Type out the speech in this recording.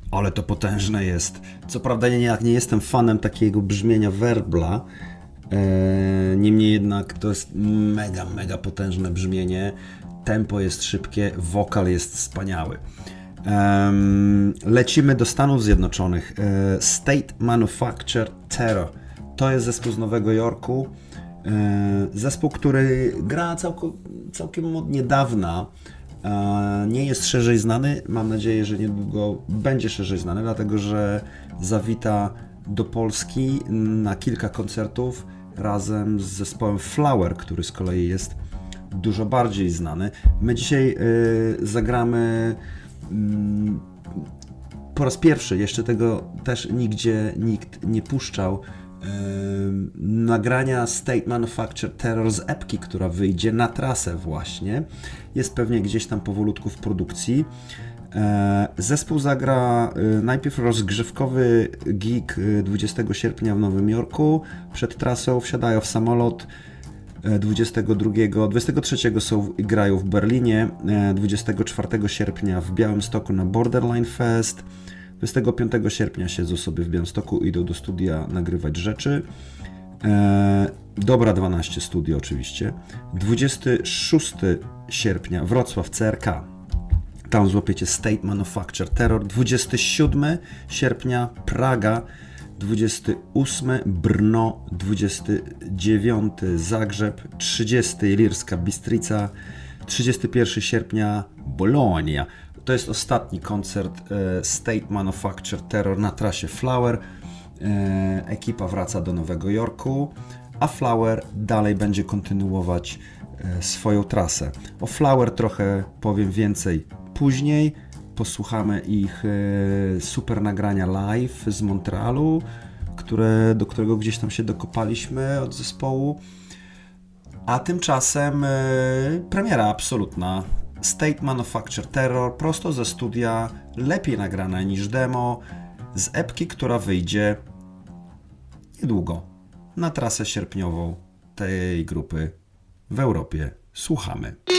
Ale to potężne jest. Co prawda nie jestem fanem takiego brzmienia werbla, niemniej jednak to jest mega potężne brzmienie. Tempo jest szybkie, wokal jest wspaniały. Lecimy do Stanów Zjednoczonych. State Manufactured Terror. To jest zespół z Nowego Jorku. Zespół, który gra całkiem od niedawna. Nie jest szerzej znany. Mam nadzieję, że niedługo będzie szerzej znany, dlatego że zawita do Polski na kilka koncertów razem z zespołem Flower, który z kolei jest dużo bardziej znany. My dzisiaj zagramy po raz pierwszy, jeszcze tego też nigdzie nikt nie puszczał, nagrania State Manufactured Terror z epki, która wyjdzie na trasę właśnie. Jest pewnie gdzieś tam powolutku w produkcji. Zespół zagra najpierw rozgrzewkowy gig 20 sierpnia w Nowym Jorku. Przed trasą wsiadają w samolot 23 grają w Berlinie, 24 sierpnia w Białymstoku na Borderline Fest, 25 sierpnia siedzą sobie w Białymstoku, idą do studia nagrywać rzeczy. Dobra 12 studio oczywiście. 26 sierpnia Wrocław CRK. Tam złapiecie State Manufactured Terror. 27 sierpnia Praga. 28 Brno, 29 Zagrzeb, 30 Ilirska Bistrica, 31 sierpnia Bologna. To jest ostatni koncert State Manufactured Terror na trasie Flower. Ekipa wraca do Nowego Jorku, a Flower dalej będzie kontynuować swoją trasę. O Flower trochę powiem więcej później. Posłuchamy ich super nagrania live z Montrealu, do którego gdzieś tam się dokopaliśmy od zespołu. A tymczasem premiera absolutna. State Manufactured Terror, prosto ze studia, lepiej nagrana niż demo, z epki, która wyjdzie niedługo na trasę sierpniową tej grupy w Europie. Słuchamy.